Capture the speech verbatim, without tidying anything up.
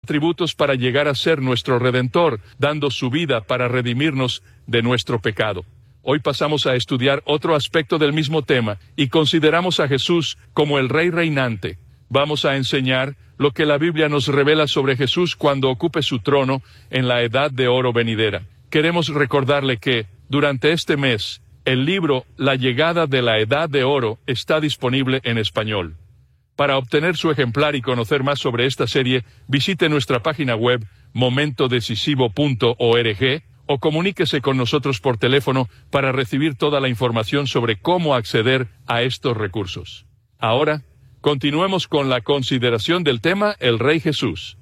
atributos para llegar a ser nuestro Redentor, dando su vida para redimirnos de nuestro pecado. Hoy pasamos a estudiar otro aspecto del mismo tema y consideramos a Jesús como el Rey reinante. Vamos a enseñar lo que la Biblia nos revela sobre Jesús cuando ocupe su trono en la Edad de Oro venidera. Queremos recordarle que, durante este mes, el libro La llegada de la Edad de Oro está disponible en español. Para obtener su ejemplar y conocer más sobre esta serie, visite nuestra página web momento decisivo punto org o comuníquese con nosotros por teléfono para recibir toda la información sobre cómo acceder a estos recursos. Ahora, continuemos con la consideración del tema El Rey Jesús.